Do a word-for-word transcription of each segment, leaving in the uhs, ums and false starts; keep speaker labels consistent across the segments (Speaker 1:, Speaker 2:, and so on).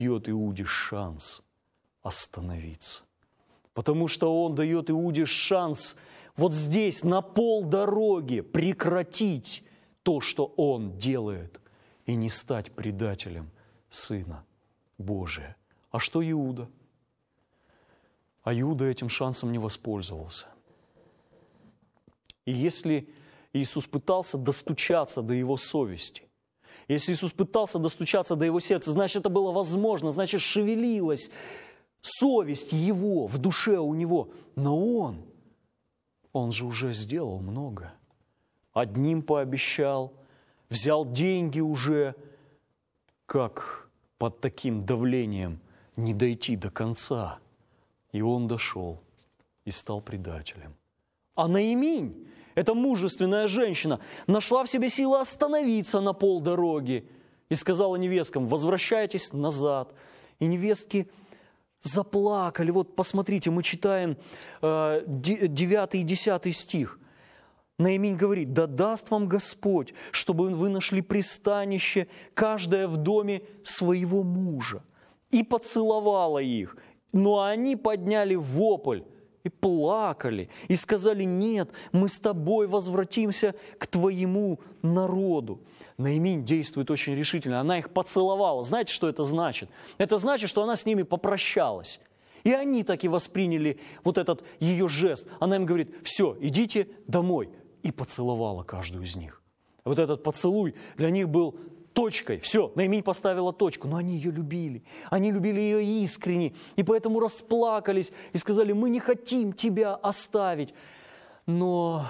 Speaker 1: дает Иуде шанс остановиться. Потому что он дает Иуде шанс вот здесь, на полдороги, прекратить то, что он делает, и не стать предателем Сына Божия. А что Иуда? А Иуда этим шансом не воспользовался. И если Иисус пытался достучаться до его совести, если Иисус пытался достучаться до его сердца, значит, это было возможно, значит, шевелилась совесть его в душе у него. Но он, он же уже сделал много. Одним пообещал, взял деньги уже, как под таким давлением не дойти до конца. И он дошел и стал предателем. А Наиминь, эта мужественная женщина, нашла в себе силы остановиться на полдороги и сказала невесткам: возвращайтесь назад. И невестки заплакали. Вот посмотрите, мы читаем девятый и десятый стих. Наиминь говорит: да даст вам Господь, чтобы вы нашли пристанище, каждая в доме своего мужа. И поцеловала их. Но они подняли вопль и плакали, и сказали: нет, мы с тобой возвратимся к твоему народу. Наиминь действует очень решительно. Она их поцеловала. Знаете, что это значит? Это значит, что она с ними попрощалась. И они так и восприняли вот этот ее жест. Она им говорит: все, идите домой. И поцеловала каждую из них. Вот этот поцелуй для них был точкой. Все, Наиминь поставила точку. Но они ее любили. Они любили ее искренне. И поэтому расплакались и сказали: мы не хотим тебя оставить. Но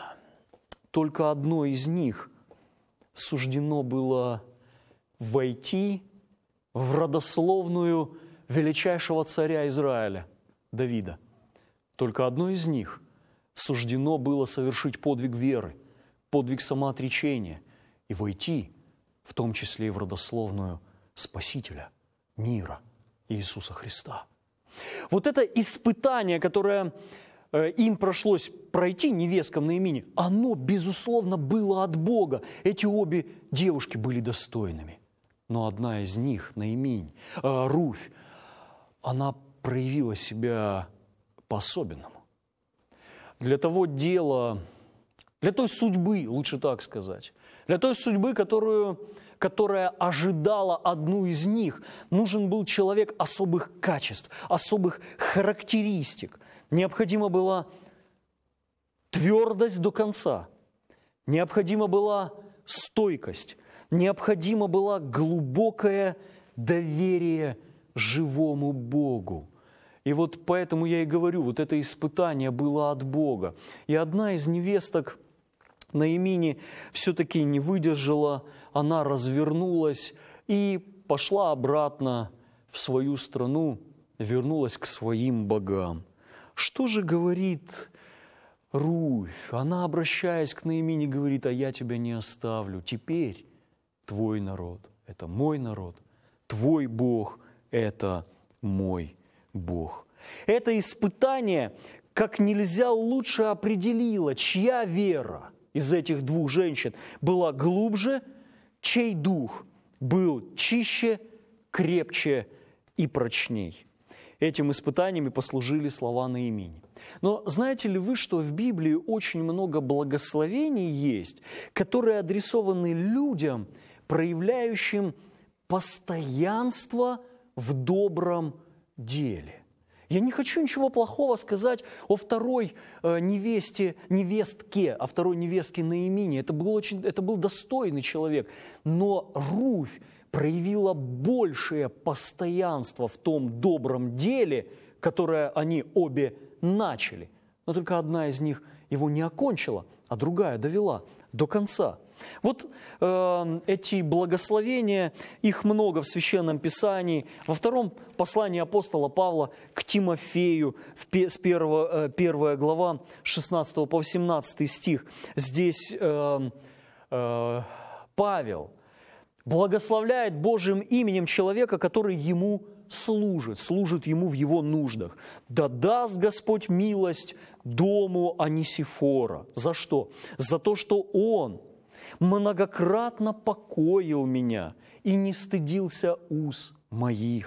Speaker 1: только одной из них суждено было войти в родословную величайшего царя Израиля, Давида. Только одной из них суждено было совершить подвиг веры, подвиг самоотречения и войти в том числе и в родословную Спасителя мира Иисуса Христа. Вот это испытание, которое им пришлось пройти, невесткам Наимини, оно, безусловно, было от Бога. Эти обе девушки были достойными. Но одна из них, Наиминь, Руфь, она проявила себя по-особенному. Для того дела, для той судьбы, лучше так сказать, для той судьбы, которую, которая ожидала одну из них, нужен был человек особых качеств, особых характеристик. Необходима была твердость до конца, необходима была стойкость, необходимо было глубокое доверие живому Богу. И вот поэтому я и говорю, вот это испытание было от Бога. И одна из невесток Наимини все-таки не выдержала, она развернулась и пошла обратно в свою страну, вернулась к своим богам. Что же говорит Руфь? Она, обращаясь к Наимини, говорит: а я тебя не оставлю. Теперь твой народ – это мой народ, твой Бог – это мой Бог. Это испытание как нельзя лучше определило, чья вера из этих двух женщин была глубже, чей дух был чище, крепче и прочней. Этим испытаниями послужили слова Наимини. Но знаете ли вы, что в Библии очень много благословений есть, которые адресованы людям, проявляющим постоянство в добром деле? Я не хочу ничего плохого сказать о второй невесте, невестке, о второй невестке Наимини. Это был, очень, это был достойный человек. Но Руфь проявила большее постоянство в том добром деле, которое они обе начали. Но только одна из них его не окончила, а другая довела до конца. Вот э, эти благословения, их много в Священном Писании. Во втором послании апостола Павла к Тимофею, в с первого, э, первая глава, шестнадцатого по восемнадцатый стих, здесь э, э, Павел благословляет Божьим именем человека, который ему служит, служит ему в его нуждах. «Да даст Господь милость дому Онисифора». За что? За то, что он многократно покоил меня и не стыдился уз моих.